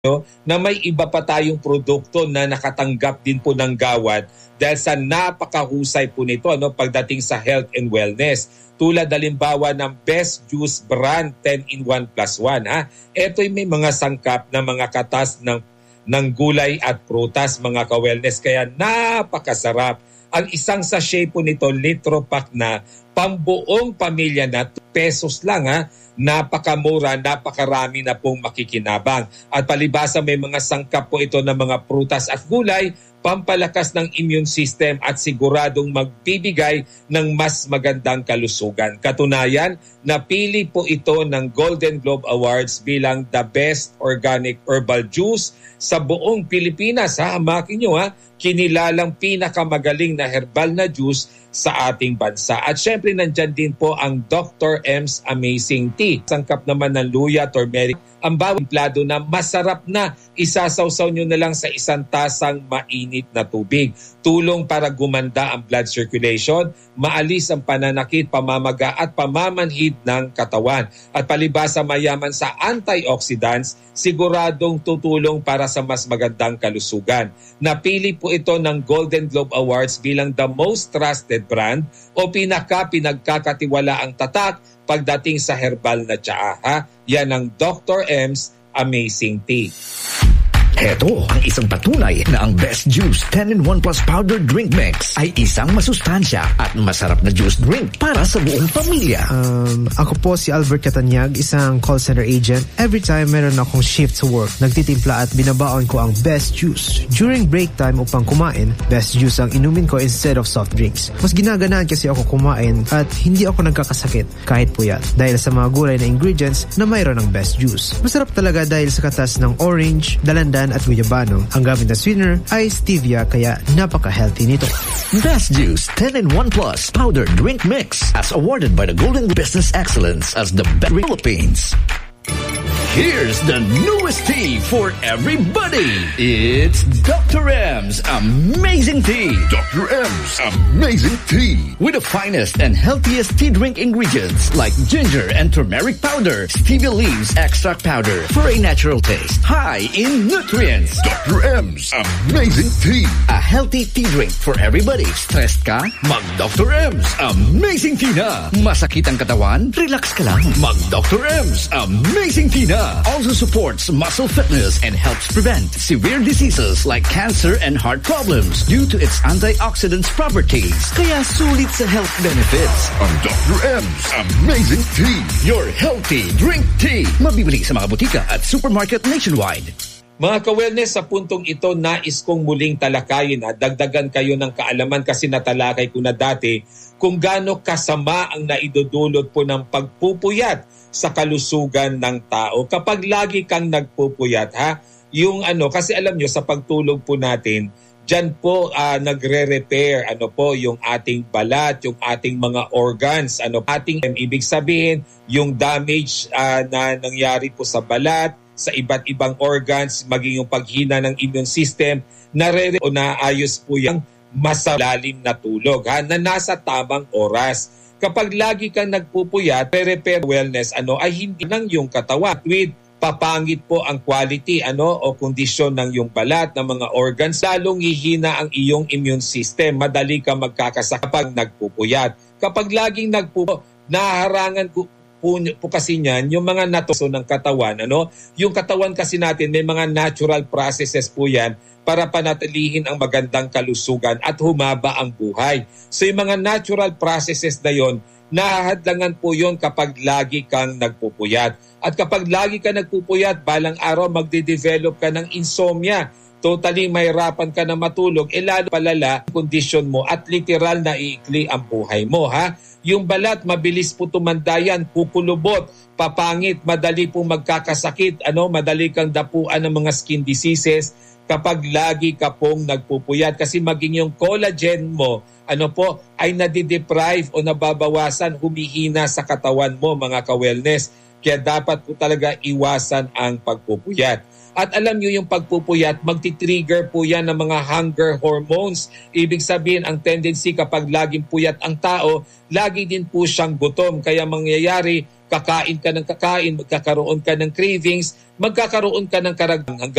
na may iba pa tayong produkto na nakatanggap din po ng GAWAD dahil sa napakahusay po nito pagdating sa health and wellness. Tulad halimbawa ng Best Juice Brand 10-in-1 plus 1. Ito'y may mga sangkap na mga katas ng gulay at prutas, mga ka-wellness, kaya napakasarap. Ang isang sachet po nito, litro pack na, pambuong pamilya na, ₱2 lang Napakamura, napakarami na pong makikinabang. At palibasa may mga sangkap po ito ng mga prutas at gulay, pampalakas ng immune system at siguradong magbibigay ng mas magandang kalusugan. Katunayan, napili po ito ng Golden Globe Awards bilang the best organic herbal juice sa buong Pilipinas. Hamakin nyo kinilalang pinakamagaling na herbal na juice sa ating bansa. At syempre nandyan din po ang Dr. M's Amazing Tea. Sangkap naman ng luya, turmeric, ang bawang emplado na masarap na. Isasawsaw nyo na lang sa isang tasang mainit na tubig. Tulong para gumanda ang blood circulation, maalis ang pananakit, pamamaga at pamamanhid ng katawan. At palibasa mayaman sa antioxidants, siguradong tutulong para sa mas magandang kalusugan. Napili po ito ng Golden Globe Awards bilang the most trusted brand o pinagkakatiwalaang tatak pagdating sa herbal na tsaa. Yan ang Dr. M's Amazing Tea. Heto ang isang patunay na ang Best Juice 10-in-1 Plus Powder Drink Mix ay isang masustansya at masarap na juice drink para sa buong pamilya. Ako po si Albert Catanyag, isang call center agent. Every time meron akong shift to work, nagtitimpla at binabaon ko ang Best Juice. During break time upang kumain, Best Juice ang inumin ko instead of soft drinks. Mas ginaganaan kasi ako kumain at hindi ako nagkakasakit kahit puyat dahil sa mga gulay na ingredients na mayroon ng Best Juice. Masarap talaga dahil sa katas ng orange, dalandan at guyabano. Ang gamit na sweetener ay stevia kaya napaka-healthy nito. Best Juice 10-in-1 Plus Powder Drink Mix as awarded by the Golden Business Excellence as the best in the Philippines. Here's the newest tea for everybody. It's Dr. M's Amazing Tea. Dr. M's Amazing Tea. With the finest and healthiest tea drink ingredients like ginger and turmeric powder, stevia leaves extract powder for a natural taste. High in nutrients. Dr. M's Amazing Tea. A healthy tea drink for everybody. Stressed ka? Mag Dr. M's Amazing Tea na. Masakit ang katawan? Relax ka lang. Mag Dr. M's Amazing Tea na. Also supports muscle fitness and helps prevent severe diseases like cancer and heart problems due to its antioxidants properties. Kaya sulit sa health benefits. Ang Dr. M's Amazing Tea. Your healthy drink tea. Mabibili sa mga butika at supermarket nationwide. Mga ka-wellness, sa puntong ito, nais kong muling talakayin at dagdagan kayo ng kaalaman kasi natalakay ko na dati kung gaano kasama ang naidudulot po ng pagpupuyat sa kalusugan ng tao. Kapag lagi kang nagpupuyat, kasi alam nyo, sa pagtulog po natin, dyan po nagre-repair, yung ating balat, yung ating mga organs, ibig sabihin, yung damage na nangyari po sa balat, sa iba't ibang organs, maging yung paghina ng immune system, naayos po yung masalalim na tulog, na nasa tamang oras. Kapag lagi kang nagpupuyat, repair wellness, ay hindi lang yung katawan. With papangit po ang quality, o kondisyon ng yung balat, ng mga organs, lalong hihina ang iyong immune system. Madali kang magkakasakit kapag nagpupuyat. Kapag laging nagpupuyat, naharangan po kasi niyan yung mga natuso ng katawan. Yung katawan kasi natin, may mga natural processes po yan para panatilihin ang magandang kalusugan at humaba ang buhay. So yung mga natural processes na yon, nahahadlangan po yon kapag lagi kang nagpupuyat. At kapag lagi kang nagpupuyat, balang araw magde-develop ka ng insomnia. Totally mahirapan ka na matulog, lalo palala ang kondisyon mo at literal na iikli ang buhay mo. Yung balat, mabilis po tumanda yan, kukulubot, papangit, madali po magkakasakit, madali kang dapuan ng mga skin diseases kapag lagi ka pong nagpupuyat. Kasi maging yung collagen mo, ay nadideprive o nababawasan, humihina sa katawan mo, mga ka-wellness. Kaya dapat po talaga iwasan ang pagpupuyat. At alam nyo yung pagpupuyat, magti-trigger po yan ng mga hunger hormones. Ibig sabihin, ang tendency kapag laging puyat ang tao, lagi din po siyang gutom. Kaya mangyayari, kakain ka ng kakain, magkakaroon ka ng cravings, magkakaroon ka ng karagdagang